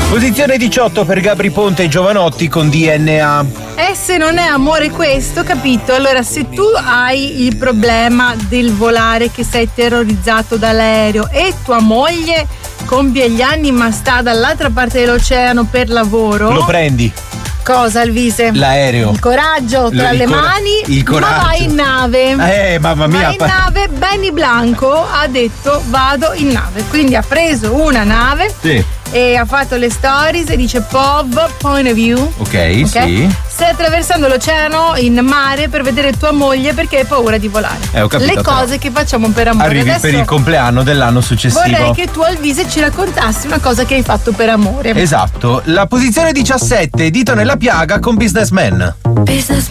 Posizione 18 per Gabri Ponte e Giovanotti con DNA. Se non è amore questo, capito? Allora, se tu hai il problema del volare, che sei terrorizzato dall'aereo, e tua moglie compie gli anni ma sta dall'altra parte dell'oceano per lavoro, lo prendi. Cosa, Alvise? L'aereo. Il coraggio tra le mani. Il coraggio. Ma vai in nave. Mamma mia. Vai in nave. Benny Blanco ha detto vado in nave. Quindi ha preso una nave. Sì. E ha fatto le stories e dice POV, point of view. Ok, sì. Stai attraversando l'oceano in mare per vedere tua moglie perché hai paura di volare. Ho capito, le cose che facciamo per amore. Arrivi adesso per il compleanno dell'anno successivo. Vorrei che tu, Alvise, ci raccontassi una cosa che hai fatto per amore. Esatto. La posizione 17, dito nella piaga con Businessman.